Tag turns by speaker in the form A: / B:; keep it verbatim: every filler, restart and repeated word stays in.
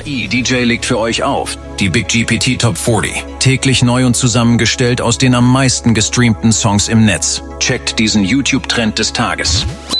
A: I D J legt für euch auf. Die Big G P T Top vierzig. Täglich neu und zusammengestellt aus den am meisten gestreamten Songs im Netz. Checkt diesen YouTube-Trend des Tages.